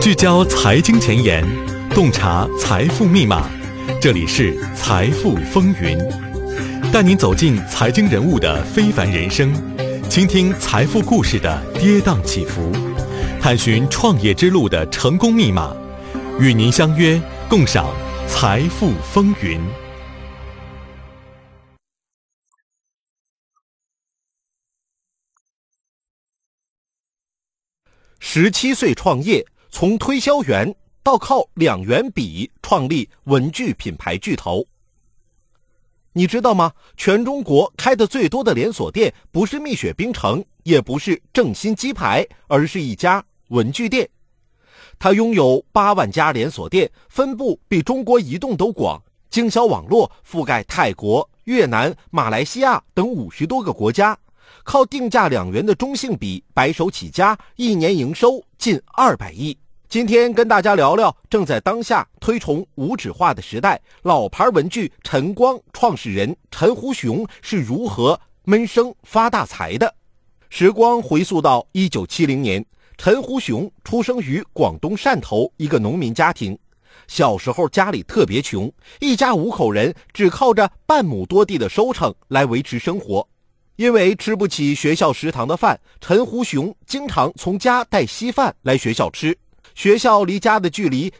聚焦财经前沿，洞察财富密码。这里是财富风云，带您走进财经人物的非凡人生，倾听财富故事的跌宕起伏，探寻创业之路的成功密码。与您相约，共赏财富风云。 17岁创业，从推销员到靠2元笔创立文具品牌巨头。你知道吗？全中国开的最多的连锁店不是蜜雪冰城，也不是正新鸡排，而是一家文具店。它拥有8万家连锁店，分布比中国移动都广，经销网络覆盖泰国、越南、马来西亚等50多个国家。靠定价2元的中性笔白手起家，一年营收近200亿。今天跟大家聊聊正在当下推崇无纸化的时代，老牌文具晨光创始人陈胡雄是如何闷声发大财的。时光回溯到1970年，陈胡雄出生于广东汕头一个农民家庭。小时候家里特别穷，一家5口人只靠着半亩多地的收成来维持生活。因为吃不起学校食堂的饭，陈胡雄经常从家带稀饭来学校吃。学校离家的距离